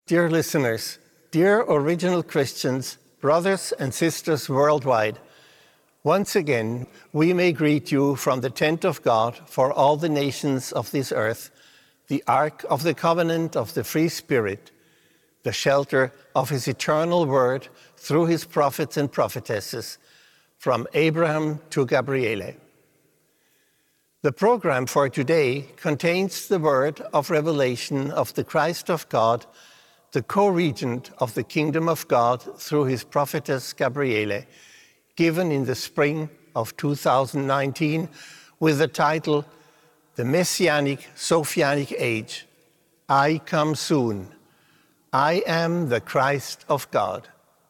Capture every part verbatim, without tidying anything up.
Dear listeners, dear original Christians, brothers and sisters worldwide, once again we may greet you from the tent of God for all the nations of this earth, the ark of the covenant of the free Spirit, the shelter of his eternal word through his prophets and prophetesses, from Abraham to Gabriele. The program for today contains the word of revelation of the Christ of God, the co-regent of the kingdom of God through his prophetess Gabriele, given in the spring of two thousand nineteen with the title, The Messianic Sophianic Age, I Come Soon, I Am the Christ of God.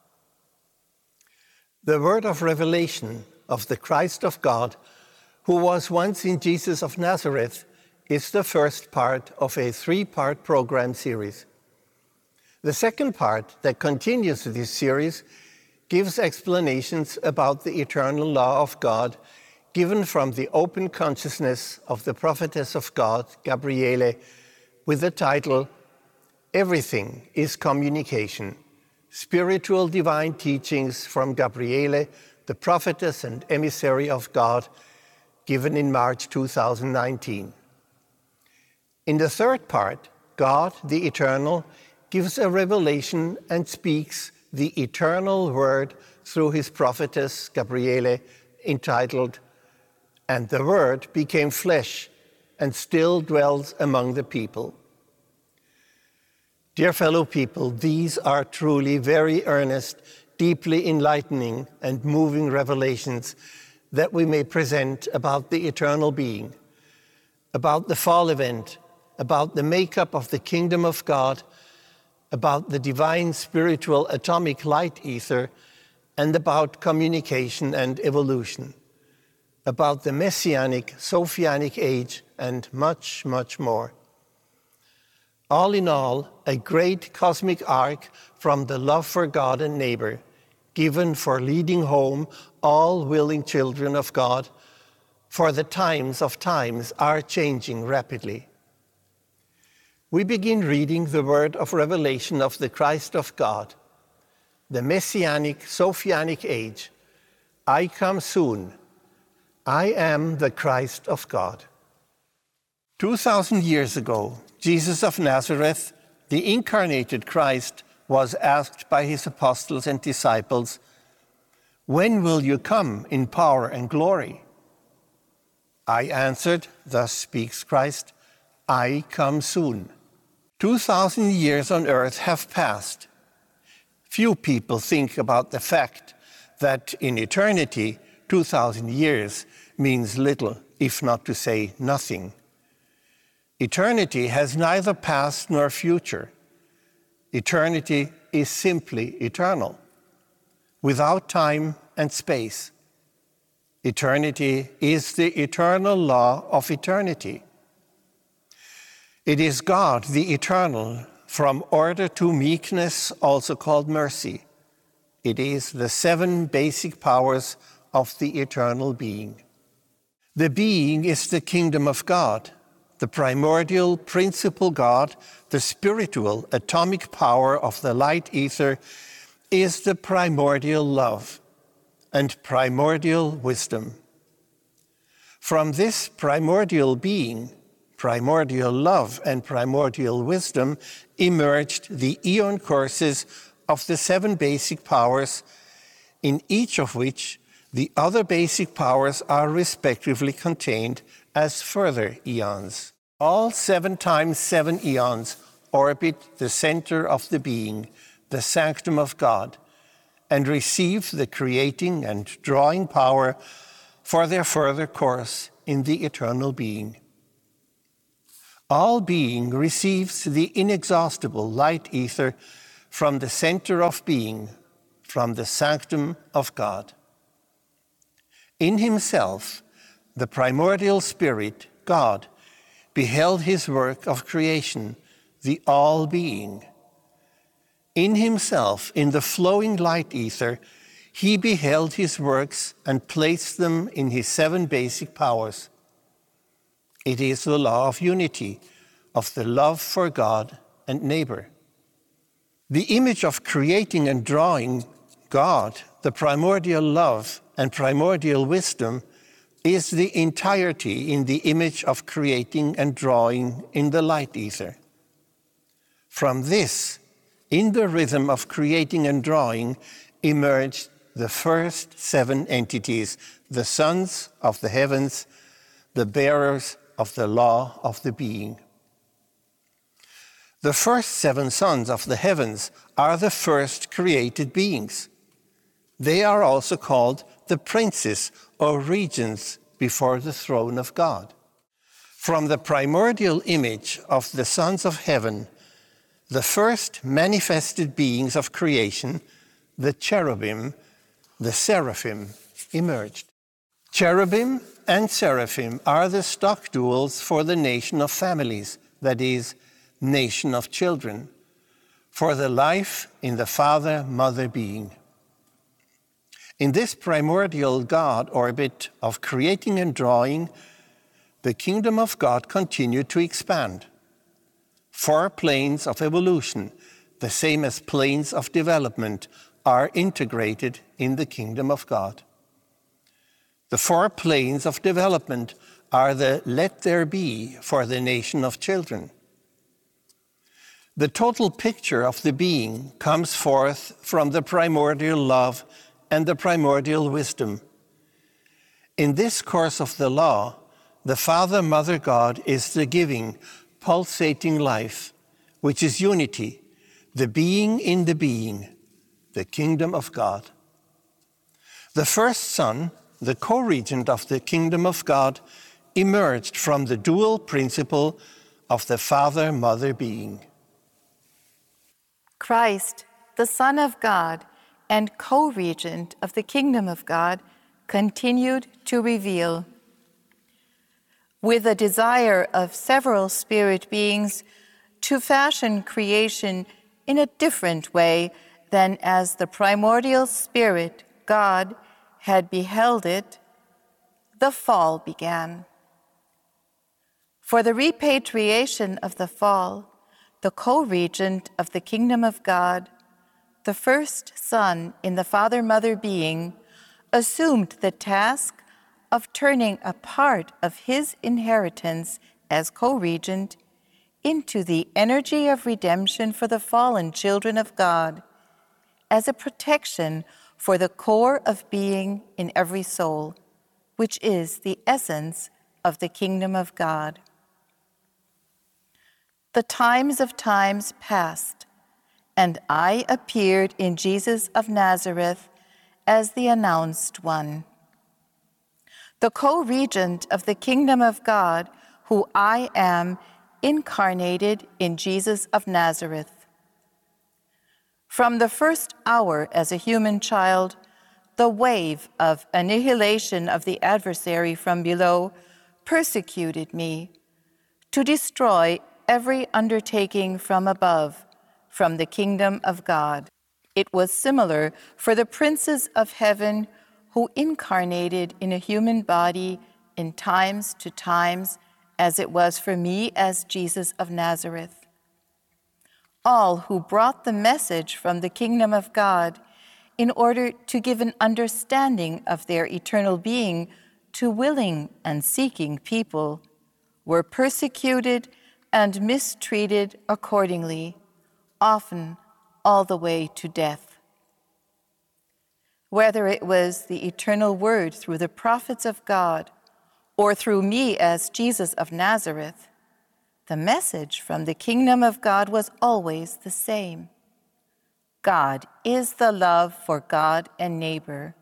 The word of revelation of the Christ of God, who was once in Jesus of Nazareth, is the first part of a three-part program series. The second part that continues this series gives explanations about the eternal law of God given from the open consciousness of the prophetess of God, Gabriele, with the title, Everything is Communication, Spiritual Divine Teachings from Gabriele, the prophetess and emissary of God, given in March two thousand nineteen. In the third part, God, the Eternal, gives a revelation and speaks the eternal word through his prophetess Gabriele, entitled, And the Word Became Flesh and Still Dwells Among the People. Dear fellow people, these are truly very earnest, deeply enlightening and moving revelations that we may present about the eternal being, about the fall event, about the makeup of the kingdom of God, about the divine spiritual atomic light ether, and about communication and evolution, about the Messianic Sophianic age, and much, much more. All in all, a great cosmic arc from the love for God and neighbor, given for leading home all willing children of God, for the times of times are changing rapidly. We begin reading the word of revelation of the Christ of God, the Messianic Sophianic age. I come soon. I am the Christ of God. Two thousand years ago, Jesus of Nazareth, the incarnated Christ, was asked by his apostles and disciples, When will you come in power and glory? I answered, thus speaks Christ, I come soon. Two thousand years on earth have passed. Few people think about the fact that in eternity, two thousand years means little, if not to say nothing. Eternity has neither past nor future. Eternity is simply eternal, without time and space. Eternity is the eternal law of eternity. It is God, the eternal, from order to meekness, also called mercy. It is the seven basic powers of the eternal being. The being is the kingdom of God, the primordial principal God, the spiritual atomic power of the light ether, is the primordial love and primordial wisdom. From this primordial being, primordial love and primordial wisdom emerged the eon courses of the seven basic powers, in each of which the other basic powers are respectively contained as further eons. All seven times seven eons orbit the center of the being, the sanctum of God, and receive the creating and drawing power for their further course in the eternal being. All being receives the inexhaustible light ether from the center of being, from the sanctum of God. In himself, the primordial spirit, God, beheld his work of creation, the all-being. In himself, in the flowing light ether, he beheld his works and placed them in his seven basic powers. It is the law of unity, of the love for God and neighbor. The image of creating and drawing, God, the primordial love and primordial wisdom, is the entirety in the image of creating and drawing in the light ether. From this, in the rhythm of creating and drawing, emerged the first seven entities, the sons of the heavens, the bearers of the law of the being. The first seven sons of the heavens are the first created beings. They are also called the princes or regents before the throne of God. From the primordial image of the sons of heaven, the first manifested beings of creation, the cherubim, the seraphim, emerged. Cherubim and seraphim are the stock duals for the nation of families, that is, nation of children, for the life in the father-mother being. In this primordial God orbit of creating and drawing, the kingdom of God continued to expand. Four planes of evolution, the same as planes of development, are integrated in the kingdom of God. The four planes of development are the let there be for the nation of children. The total picture of the being comes forth from the primordial love and the primordial wisdom. In this course of the law, the Father-Mother God is the giving, pulsating life, which is unity, the being in the being, the kingdom of God. The first Son, the co-regent of the kingdom of God, emerged from the dual principle of the Father-Mother being. Christ, the Son of God and co-regent of the kingdom of God, continued to reveal. With a desire of several spirit beings to fashion creation in a different way than as the primordial spirit, God, had beheld it, the fall began. For the repatriation of the fall, the co-regent of the kingdom of God, the first Son in the Father-Mother being, assumed the task of turning a part of his inheritance as co-regent into the energy of redemption for the fallen children of God, as a protection for the core of being in every soul, which is the essence of the kingdom of God. The times of times passed, and I appeared in Jesus of Nazareth as the announced one, the co-regent of the kingdom of God, who I am incarnated in Jesus of Nazareth. From the first hour as a human child, the wave of annihilation of the adversary from below persecuted me to destroy every undertaking from above, from the kingdom of God. It was similar for the princes of heaven who incarnated in a human body in times to times, as it was for me as Jesus of Nazareth. All who brought the message from the kingdom of God in order to give an understanding of their eternal being to willing and seeking people were persecuted and mistreated accordingly, often all the way to death. Whether it was the eternal word through the prophets of God or through me as Jesus of Nazareth, the message from the kingdom of God was always the same. God is the love for God and neighbor.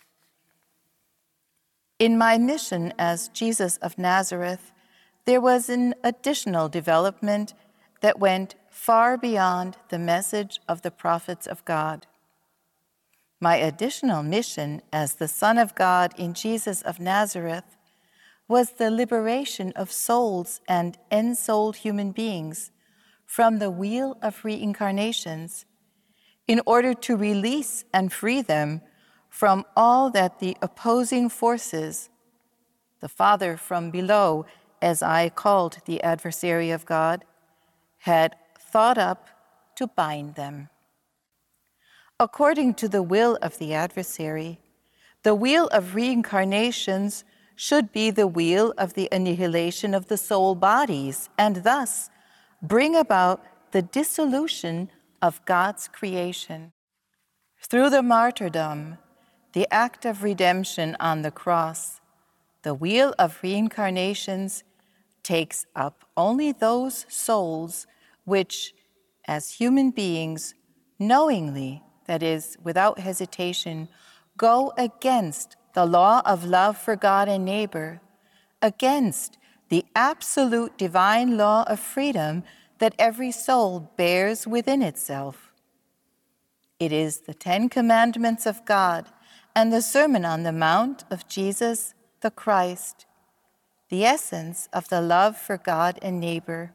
In my mission as Jesus of Nazareth, there was an additional development that went far beyond the message of the prophets of God. My additional mission as the Son of God in Jesus of Nazareth was the liberation of souls and ensouled human beings from the wheel of reincarnations in order to release and free them from all that the opposing forces, the Father from below, as I called the adversary of God, had thought up to bind them. according to the will of the adversary. The wheel of reincarnations should be the wheel of the annihilation of the soul bodies, and thus bring about the dissolution of God's creation. Through the martyrdom, the act of redemption on the cross, the wheel of reincarnations takes up only those souls which, as human beings, knowingly, that is, without hesitation, go against the law of love for God and neighbor, against the absolute divine law of freedom that every soul bears within itself. It is the Ten Commandments of God and the Sermon on the Mount of Jesus the Christ, the essence of the love for God and neighbor.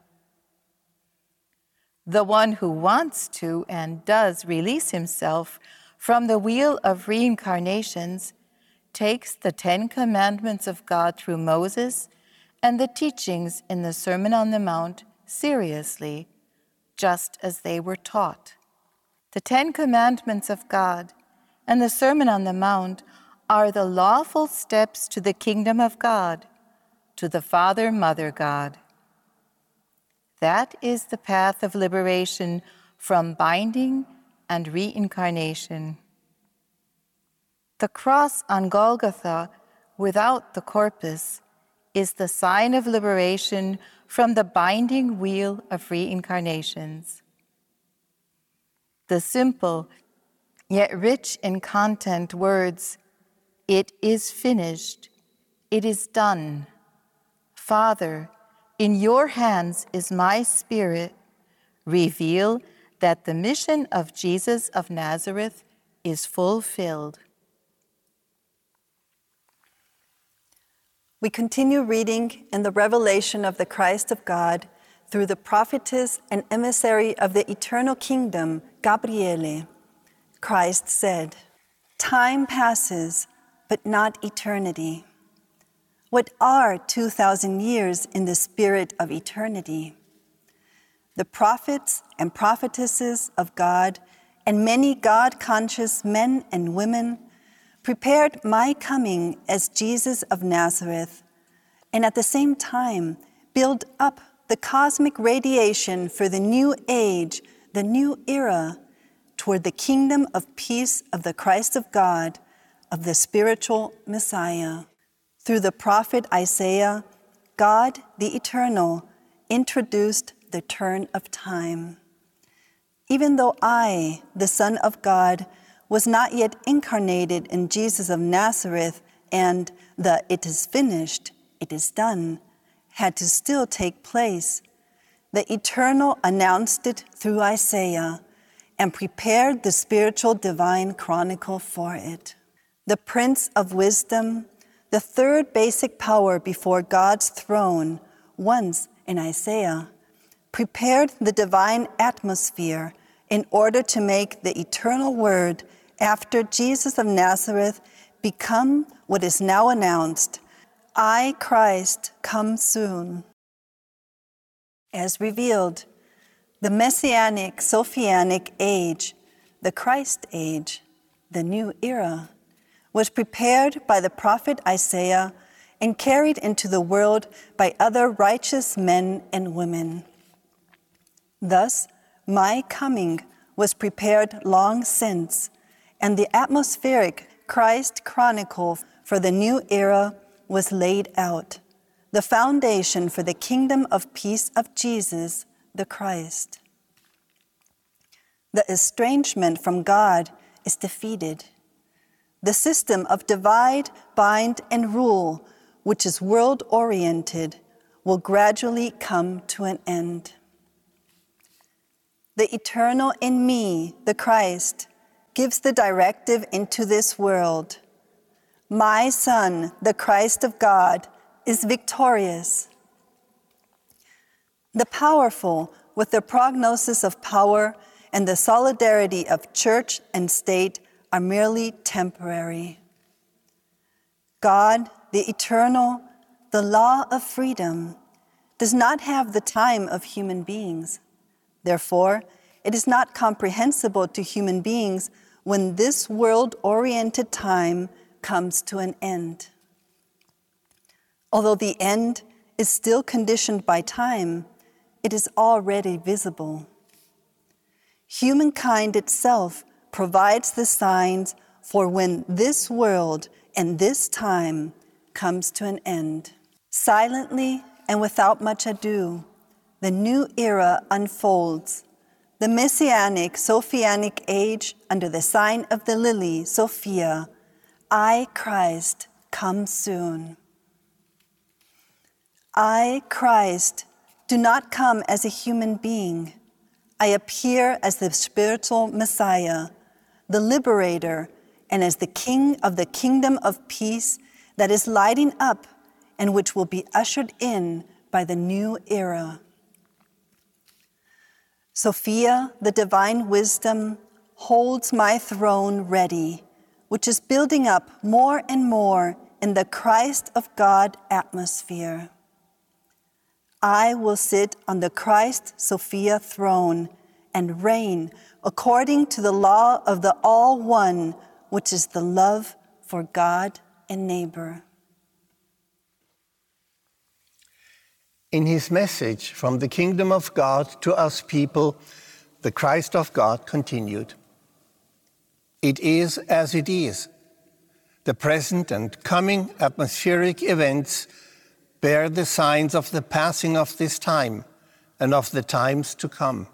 The one who wants to and does release himself from the wheel of reincarnations takes the Ten Commandments of God through Moses and the teachings in the Sermon on the Mount seriously, just as they were taught. The Ten Commandments of God and the Sermon on the Mount are the lawful steps to the kingdom of God, to the Father, Mother God. That is the path of liberation from binding and reincarnation. The cross on Golgotha, without the corpus, is the sign of liberation from the binding wheel of reincarnations. The simple, yet rich in content words, "It is finished, it is done. Father, in your hands is my spirit," reveal that the mission of Jesus of Nazareth is fulfilled. We continue reading in the revelation of the Christ of God through the prophetess and emissary of the eternal kingdom, Gabriele. Christ said, "Time passes, but not eternity. What are two thousand years in the spirit of eternity? The prophets and prophetesses of God and many God-conscious men and women prepared my coming as Jesus of Nazareth, and at the same time build up the cosmic radiation for the new age, the new era, toward the kingdom of peace of the Christ of God, of the spiritual Messiah. Through the prophet Isaiah, God, the Eternal, introduced the turn of time. Even though I, the Son of God, was not yet incarnated in Jesus of Nazareth, and the "it is finished, it is done" had to still take place, the Eternal announced it through Isaiah and prepared the spiritual divine chronicle for it. The Prince of Wisdom, the third basic power before God's throne, once in Isaiah, prepared the divine atmosphere in order to make the eternal word after Jesus of Nazareth become what is now announced, "I, Christ, come soon." As revealed, the Messianic Sophianic age, the Christ age, the new era, was prepared by the prophet Isaiah and carried into the world by other righteous men and women. Thus, my coming was prepared long since, and the atmospheric Christ chronicle for the new era was laid out, the foundation for the kingdom of peace of Jesus, the Christ. The estrangement from God is defeated. The system of divide, bind, and rule, which is world-oriented, will gradually come to an end. The eternal in me, the Christ, gives the directive into this world. My Son, the Christ of God, is victorious. The powerful, with the prognosis of power and the solidarity of church and state, are merely temporary. God, the eternal, the law of freedom, does not have the time of human beings. Therefore, it is not comprehensible to human beings when this world-oriented time comes to an end. Although the end is still conditioned by time, it is already visible. Humankind itself provides the signs for when this world and this time comes to an end. Silently and without much ado, the new era unfolds. The Messianic Sophianic age under the sign of the lily, Sophia, I, Christ, come soon. I, Christ, do not come as a human being. I appear as the spiritual Messiah, the liberator, and as the King of the kingdom of peace that is lighting up and which will be ushered in by the new era. Sophia, the divine wisdom, holds my throne ready, which is building up more and more in the Christ of God atmosphere. I will sit on the Christ Sophia throne and reign according to the law of the All-One, which is the love for God and neighbor. In his message from the kingdom of God to us people, the Christ of God continued. It is as it is. The present and coming atmospheric events bear the signs of the passing of this time and of the times to come.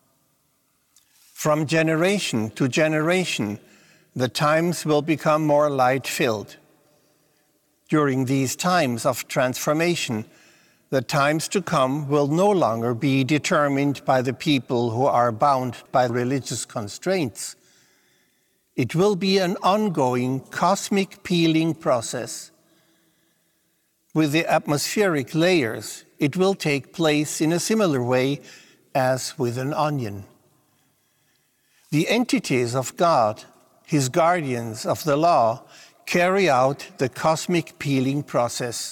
From generation to generation, the times will become more light-filled. During these times of transformation, the times to come will no longer be determined by the people who are bound by religious constraints. It will be an ongoing cosmic peeling process. With the atmospheric layers, it will take place in a similar way as with an onion. The entities of God, his guardians of the law, carry out the cosmic peeling process.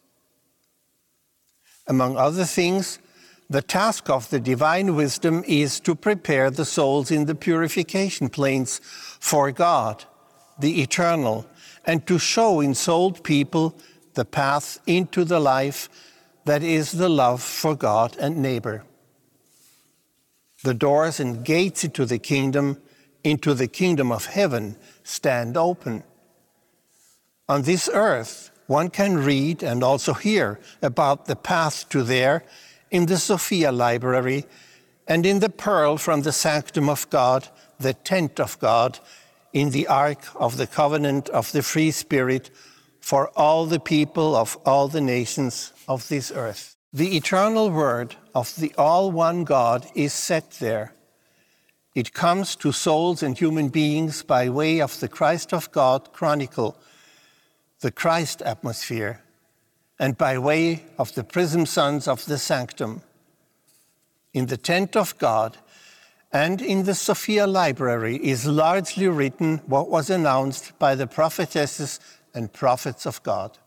Among other things, the task of the divine wisdom is to prepare the souls in the purification planes for God, the eternal, and to show in souled people the path into the life that is the love for God and neighbor. The doors and gates into the kingdom, into the kingdom of heaven, stand open. On this earth, one can read and also hear about the path to there in the Sophia Library and in the pearl from the sanctum of God, the tent of God, in the Ark of the Covenant of the Free Spirit for all the people of all the nations of this earth. The eternal word of the all-one God is set there. It comes to souls and human beings by way of the Christ of God Chronicle, the Christ atmosphere, and by way of the prism sons of the sanctum. In the tent of God and in the Sophia Library is largely written what was announced by the prophetesses and prophets of God.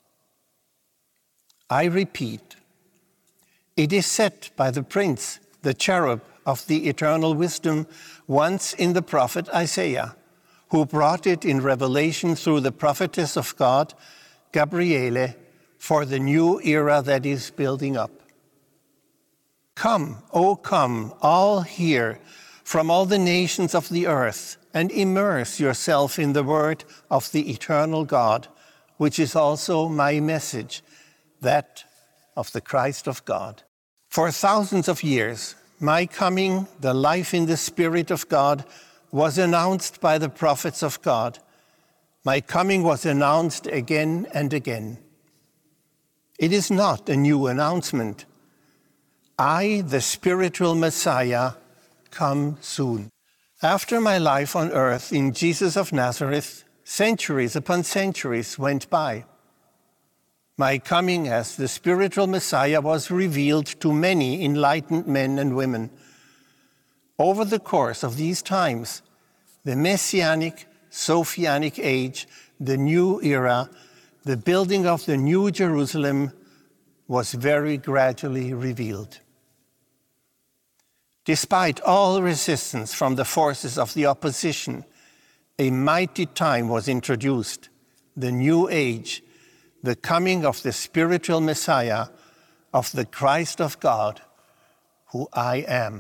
I repeat, it is set by the prince, the cherub of the eternal wisdom, once in the prophet Isaiah, who brought it in revelation through the prophetess of God, Gabriele, for the new era that is building up. Come, O come, all here, from all the nations of the earth, and immerse yourself in the word of the eternal God, which is also my message, that of the Christ of God. For thousands of years, my coming, the life in the Spirit of God, was announced by the prophets of God. My coming was announced again and again. It is not a new announcement. I, the spiritual Messiah, come soon. After my life on earth in Jesus of Nazareth, centuries upon centuries went by. My coming as the spiritual Messiah was revealed to many enlightened men and women. Over the course of these times, the Messianic, Sophianic age, the new era, the building of the New Jerusalem was very gradually revealed. Despite all resistance from the forces of the opposition, a mighty time was introduced, the new age, the coming of the spiritual Messiah, of the Christ of God, who I am.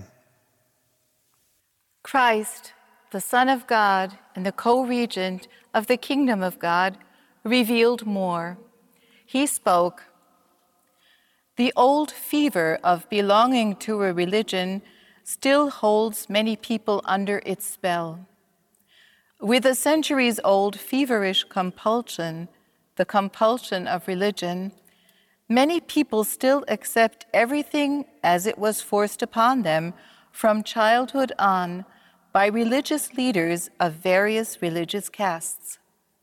Christ, the Son of God and the co-regent of the kingdom of God, revealed more. He spoke, "The old fever of belonging to a religion still holds many people under its spell. With a centuries-old feverish compulsion, the compulsion of religion, many people still accept everything as it was forced upon them from childhood on by religious leaders of various religious castes.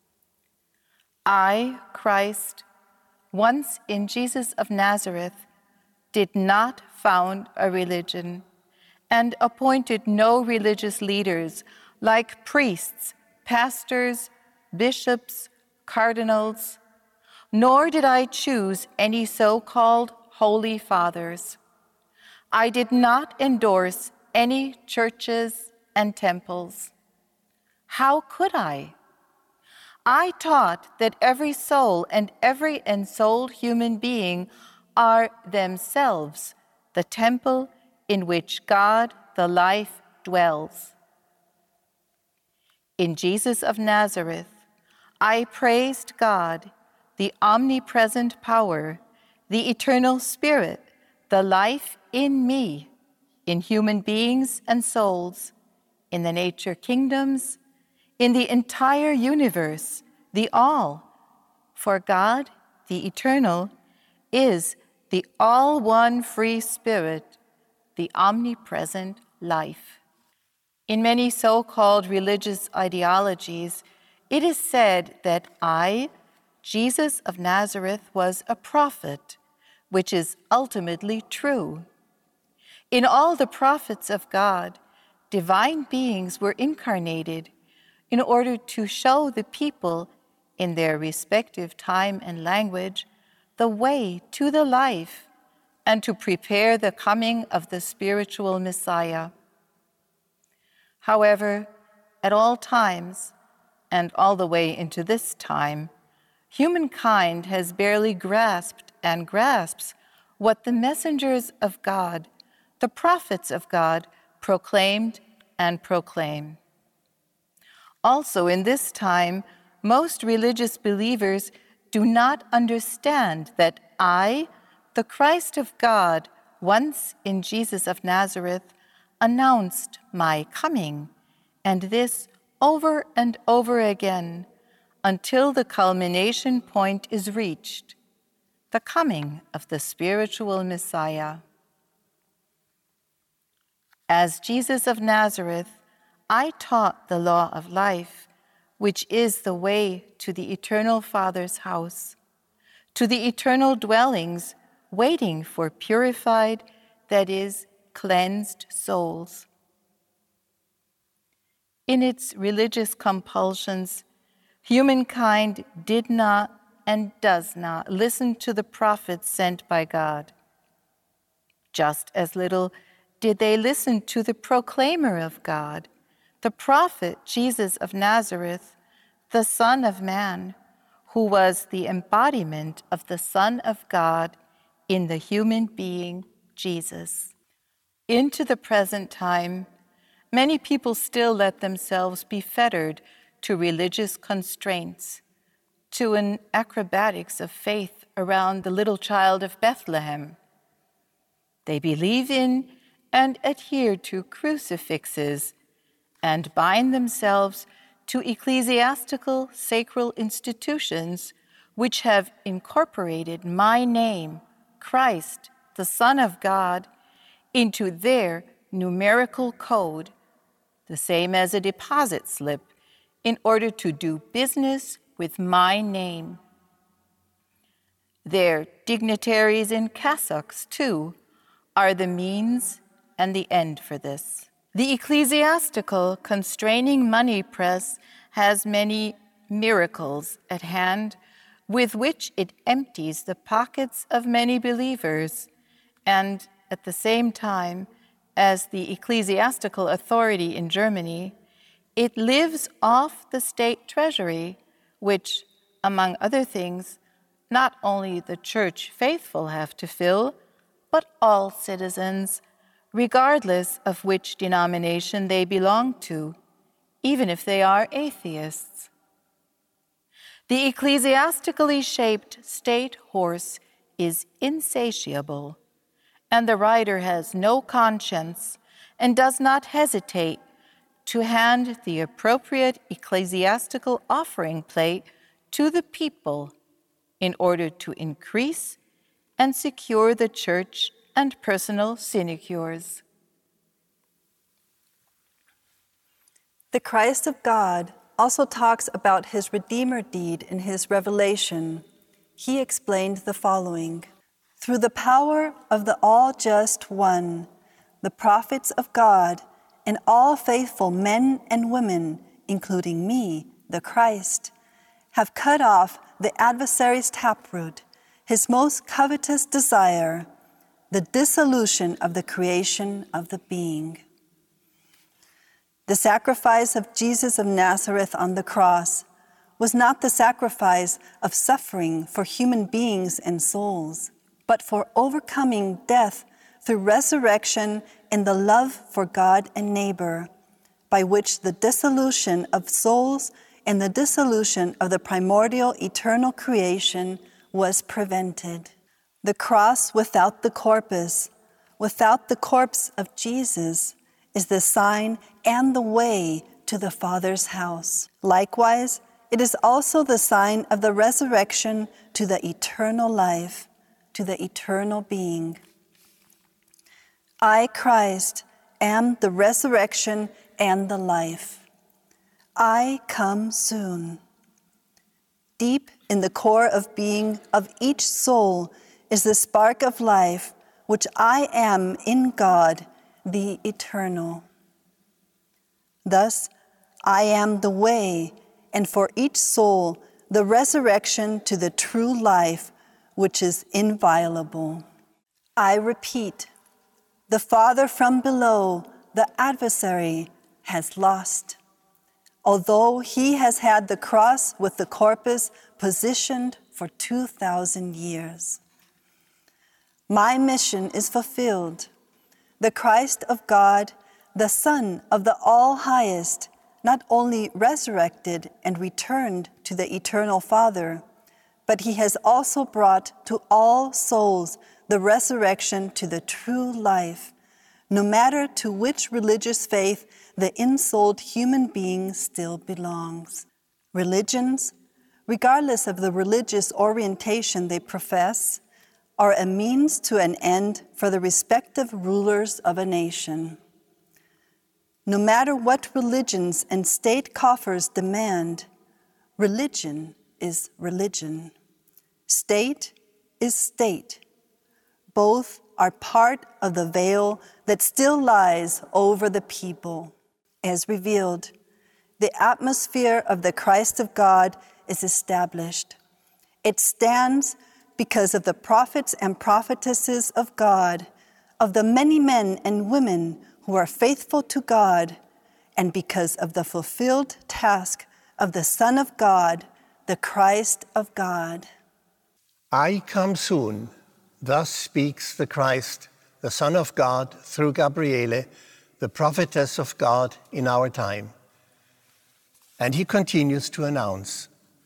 I, Christ, once in Jesus of Nazareth, did not found a religion and appointed no religious leaders like priests, pastors, bishops, cardinals, nor did I choose any so-called holy fathers. I did not endorse any churches and temples. How could I? I taught that every soul and every ensouled human being are themselves the temple in which God, the life, dwells. In Jesus of Nazareth, I praised God, the omnipresent power, the eternal Spirit, the life in me, in human beings and souls, in the nature kingdoms, in the entire universe, the all. For God, the eternal, is the all-one free Spirit, the omnipresent life. In many so-called religious ideologies, it is said that I, Jesus of Nazareth, was a prophet, which is ultimately true. In all the prophets of God, divine beings were incarnated in order to show the people in their respective time and language the way to the life and to prepare the coming of the spiritual Messiah. However, at all times, and all the way into this time, humankind has barely grasped and grasps what the messengers of God, the prophets of God, proclaimed and proclaim. Also, in this time, most religious believers do not understand that I, the Christ of God, once in Jesus of Nazareth, announced my coming, and this over and over again until the culmination point is reached, the coming of the spiritual Messiah. As Jesus of Nazareth, I taught the law of life, which is the way to the eternal Father's house, to the eternal dwellings waiting for purified, that is, cleansed souls. In its religious compulsions, humankind did not and does not listen to the prophets sent by God. Just as little did they listen to the proclaimer of God, the prophet Jesus of Nazareth, the Son of Man, who was the embodiment of the Son of God in the human being Jesus. Into the present time, many people still let themselves be fettered to religious constraints, to an acrobatics of faith around the little child of Bethlehem. They believe in and adhere to crucifixes and bind themselves to ecclesiastical sacral institutions which have incorporated my name, Christ, the Son of God, into their numerical code, the same as a deposit slip, in order to do business with my name. Their dignitaries in cassocks, too, are the means and the end for this. The ecclesiastical constraining money press has many miracles at hand with which it empties the pockets of many believers, and at the same time, as the ecclesiastical authority in Germany, It lives off the state treasury, which, among other things, not only the church faithful have to fill, but all citizens, regardless of which denomination they belong to, even if they are atheists. The ecclesiastically shaped state horse is insatiable, and the rider has no conscience and does not hesitate to hand the appropriate ecclesiastical offering plate to the people in order to increase and secure the church and personal sinecures. The Christ of God also talks about his Redeemer deed in his Revelation. He explained the following: through the power of the all-just One, the prophets of God and all faithful men and women, including me, the Christ, have cut off the adversary's taproot, his most covetous desire, the dissolution of the creation of the being. The sacrifice of Jesus of Nazareth on the cross was not the sacrifice of suffering for human beings and souls, but for overcoming death through resurrection and the love for God and neighbor, by which the dissolution of souls and the dissolution of the primordial eternal creation was prevented. The cross without the corpus, without the corpse of Jesus, is the sign and the way to the Father's house. Likewise, it is also the sign of the resurrection to the eternal life, to the eternal being. I, Christ, am the resurrection and the life. I come soon. Deep in the core of being of each soul is the spark of life, which I am in God, the eternal. Thus, I am the way, and for each soul, the resurrection to the true life, which is inviolable. I repeat, the Father from below, the adversary, has lost, although he has had the cross with the corpus positioned for two thousand years. My mission is fulfilled. The Christ of God, the Son of the All-Highest, not only resurrected and returned to the eternal Father, but he has also brought to all souls the resurrection to the true life, no matter to which religious faith the ensouled human being still belongs. Religions, regardless of the religious orientation they profess, are a means to an end for the respective rulers of a nation. No matter what religions and state coffers demand, religion is religion. State is state. Both are part of the veil that still lies over the people. As revealed, the atmosphere of the Christ of God is established. It stands because of the prophets and prophetesses of God, of the many men and women who are faithful to God, and because of the fulfilled task of the Son of God, the Christ of God. I come soon, thus speaks the Christ, the Son of God, through Gabriele, the prophetess of God in our time. And he continues to announce,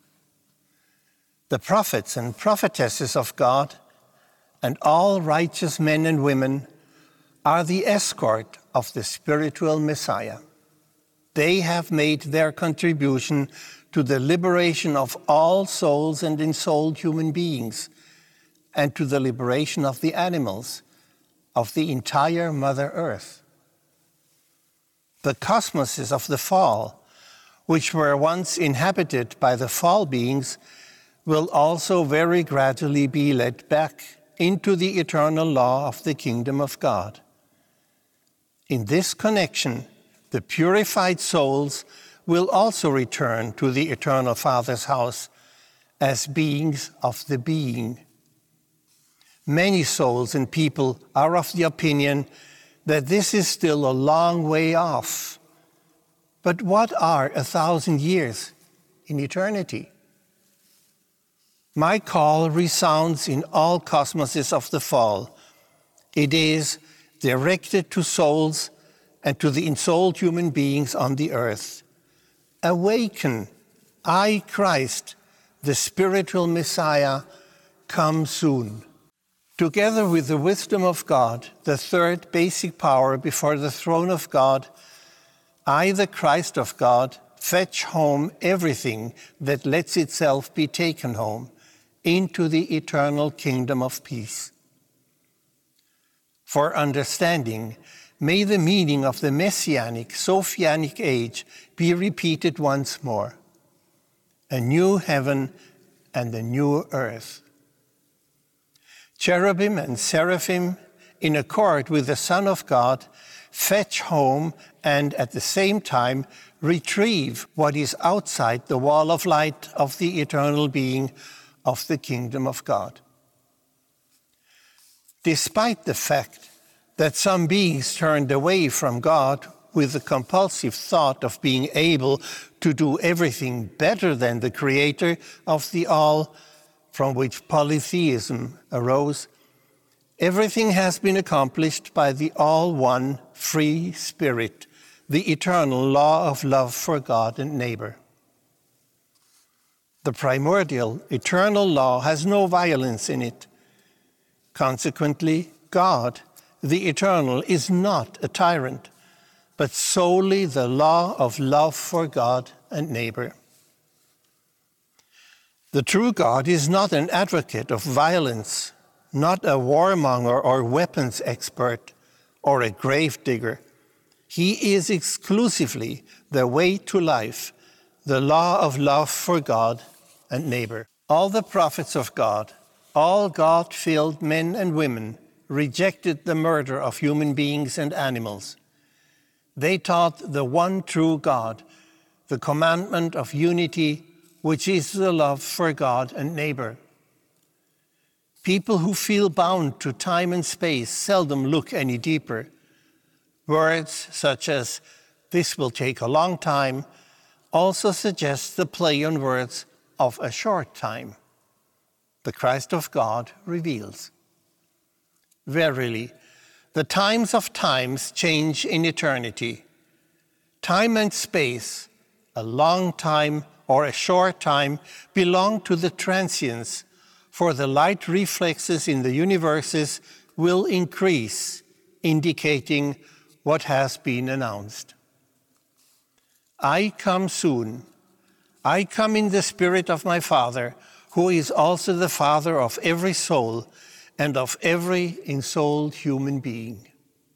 the prophets and prophetesses of God and all righteous men and women are the escort of the spiritual Messiah. They have made their contribution to the liberation of all souls and ensouled human beings, and to the liberation of the animals, of the entire Mother Earth. The cosmoses of the fall, which were once inhabited by the fall beings, will also very gradually be led back into the eternal law of the kingdom of God. In this connection, the purified souls will also return to the eternal Father's house as beings of the being. Many souls and people are of the opinion that this is still a long way off, But what are a thousand years in eternity? My call resounds in all cosmoses of the fall. It is directed to souls and to the ensouled human beings on the earth. Awaken, I, Christ, the spiritual Messiah, come soon. Together with the wisdom of God, the third basic power before the throne of God, I, the Christ of God, fetch home everything that lets itself be taken home into the eternal kingdom of peace. For understanding, may the meaning of the Messianic, Sophianic age be repeated once more. A new heaven and a new earth. Cherubim and seraphim, in accord with the Son of God, fetch home and at the same time retrieve what is outside the wall of light of the eternal being of the kingdom of God. Despite the fact that some beings turned away from God with the compulsive thought of being able to do everything better than the Creator of the all, from which polytheism arose, everything has been accomplished by the all-one free Spirit, the eternal law of love for God and neighbor. The primordial, eternal law has no violence in it. Consequently, God, the eternal, is not a tyrant, but solely the law of love for God and neighbor. The true God is not an advocate of violence, not a warmonger or weapons expert, or a grave digger. He is exclusively the way to life, the law of love for God and neighbor. All the prophets of God, all God-filled men and women, rejected the murder of human beings and animals. They taught the one true God, the commandment of unity, which is the love for God and neighbor. People who feel bound to time and space seldom look any deeper. Words such as, "this will take a long time," also suggest the play on words of a short time. The Christ of God reveals. Verily, the times of times change in eternity. Time and space, a long time or a short time, belong to the transients, for the light reflexes in the universes will increase, indicating what has been announced. I come soon. I come in the Spirit of my Father, who is also the Father of every soul and of every ensouled human being.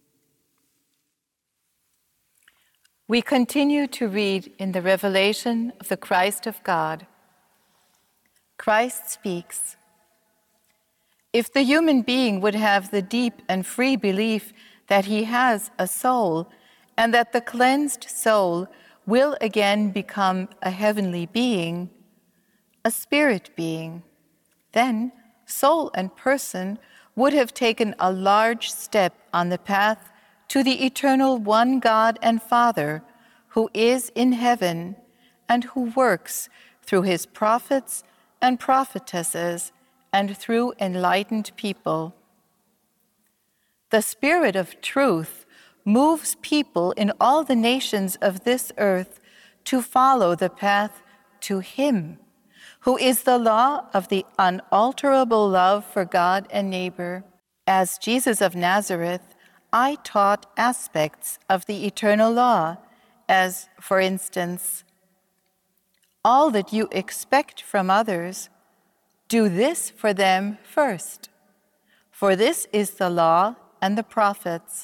We continue to read in the revelation of the Christ of God. Christ speaks. If the human being would have the deep and free belief that he has a soul, and that the cleansed soul will again become a heavenly being, a spirit being, then soul and person would have taken a large step on the path to the eternal one God and Father, who is in heaven and who works through his prophets and prophetesses and through enlightened people. The Spirit of truth moves people in all the nations of this earth to follow the path to him, who is the law of the unalterable love for God and neighbor. As Jesus of Nazareth, I taught aspects of the eternal law, as, for instance, all that you expect from others, do this for them first, for this is the law and the prophets.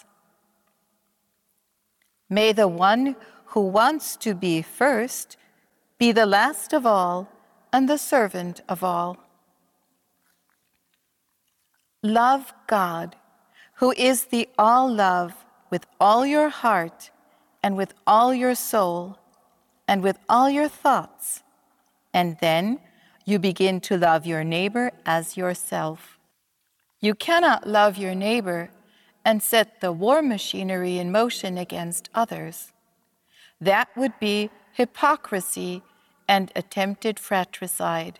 May the one who wants to be first be the last of all and the servant of all. Love God, who is the all-love, with all your heart and with all your soul and with all your thoughts, and then you begin to love your neighbor as yourself. You cannot love your neighbor and set the war machinery in motion against others. That would be hypocrisy and attempted fratricide.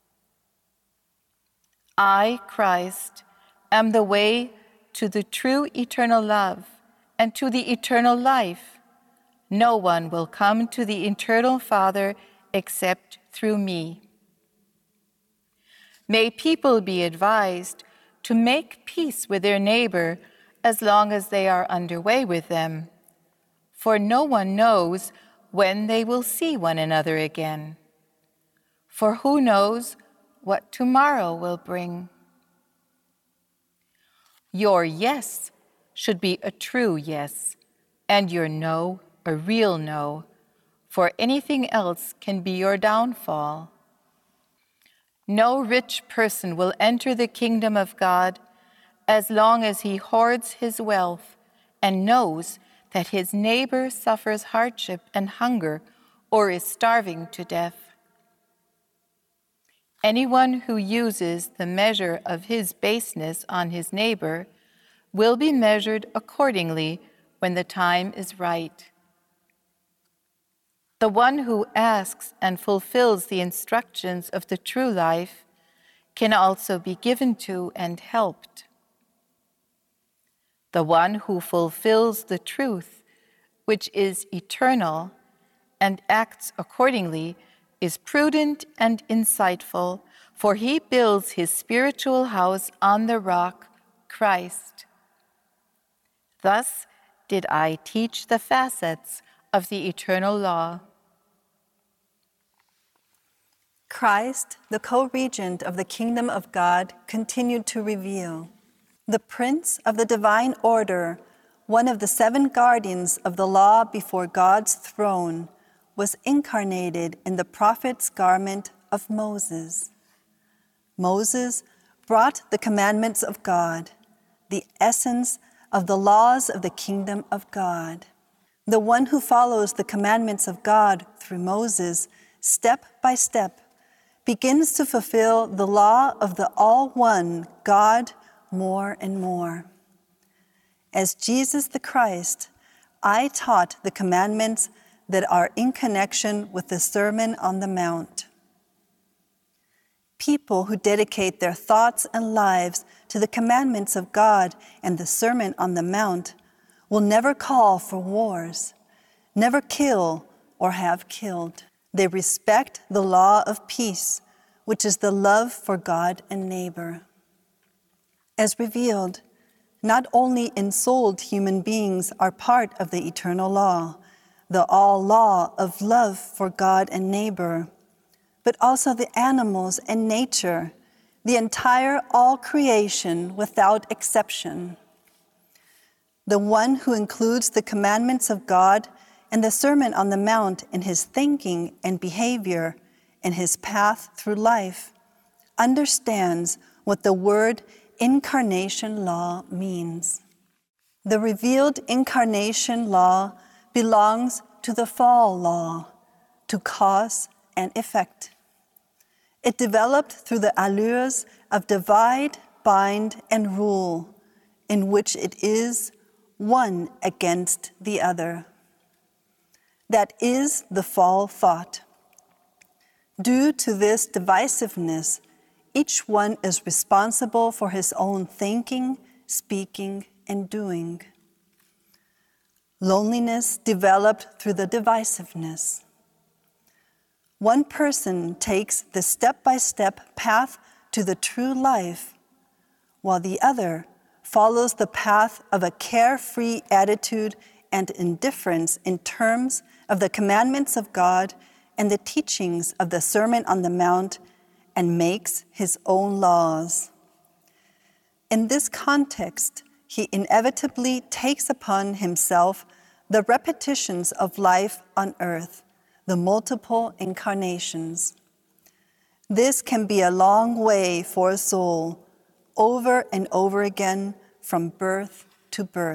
I, Christ, am the way to the true eternal love and to the eternal life. No one will come to the eternal Father except through me. May people be advised to make peace with their neighbor as long as they are underway with them, for no one knows when they will see one another again. For who knows what tomorrow will bring? Your yes should be a true yes, and your no a real no, for anything else can be your downfall. No rich person will enter the kingdom of God as long as he hoards his wealth and knows that his neighbor suffers hardship and hunger or is starving to death. Anyone who uses the measure of his baseness on his neighbor will be measured accordingly when the time is right. The one who asks and fulfills the instructions of the true life can also be given to and helped. The one who fulfills the truth, which is eternal, and acts accordingly is prudent and insightful, for he builds his spiritual house on the rock, Christ. Thus did I teach the facets of the eternal law. Christ, the co-regent of the kingdom of God, continued to reveal. The Prince of the divine order, one of the seven guardians of the law before God's throne, was incarnated in the prophet's garment of Moses. Moses brought the commandments of God, the essence of the laws of the kingdom of God. The one who follows the commandments of God through Moses, step by step, begins to fulfill the law of the all-one God more and more. As Jesus the Christ, I taught the commandments that are in connection with the Sermon on the Mount. People who dedicate their thoughts and lives to the commandments of God and the Sermon on the Mount will never call for wars, never kill or have killed. They respect the law of peace, which is the love for God and neighbor. As revealed, not only ensouled human beings are part of the eternal law, the all law of love for God and neighbor, but also the animals and nature, the entire all creation without exception. The one who includes the commandments of God and the Sermon on the Mount in his thinking and behavior and his path through life understands what the word incarnation law means. The revealed incarnation law belongs to the fall law, to cause and effect. It developed through the allures of divide, bind, and rule, in which it is one against the other. That is the fall thought. Due to this divisiveness, each one is responsible for his own thinking, speaking, and doing. Loneliness developed through the divisiveness. One person takes the step-by-step path to the true life, while the other follows the path of a carefree attitude and indifference in terms of the commandments of God and the teachings of the Sermon on the Mount, and makes his own laws. In this context, he inevitably takes upon himself the repetitions of life on earth, the multiple incarnations. This can be a long way for a soul, over and over again, from birth to birth.